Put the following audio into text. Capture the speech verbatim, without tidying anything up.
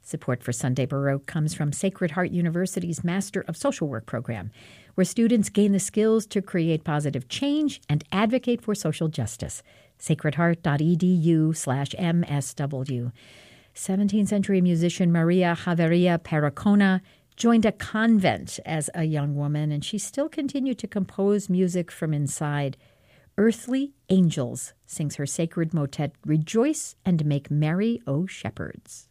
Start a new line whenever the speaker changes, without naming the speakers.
Support for Sunday Baroque comes from Sacred Heart University's Master of Social Work program, where students gain the skills to create positive change and advocate for social justice. sacredheart.edu slash MSW. seventeenth century musician Maria Javeria Pericona joined a convent as a young woman, and she still continued to compose music from inside. Earthly Angels sings her sacred motet, Rejoice and Make Merry, O Shepherds.